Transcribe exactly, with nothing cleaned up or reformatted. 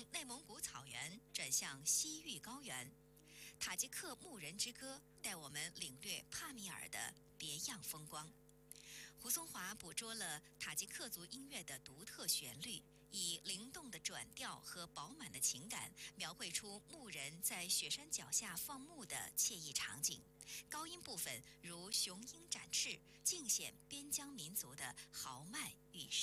从内蒙古草原转向西域高原，塔吉克牧人之歌带我们领略帕米尔的别样风光。胡松华捕捉了塔吉克族音乐的独特旋律，以灵动的转调和饱满的情感，描绘出牧人在雪山脚下放牧的惬意场景。高音部分如雄鹰展翅，尽显边疆民族的豪迈与